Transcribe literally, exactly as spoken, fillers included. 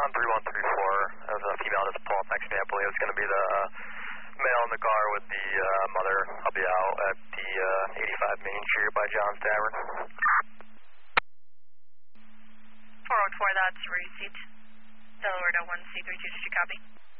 on three one three four. There was a female just pulled up next to me. I believe it's going to be the uh, male in the car with the uh, mother. I'll be out at the uh, eighty-five Main Street by John's Tavern. four one four, that's received. Delaware one C three two, did you copy?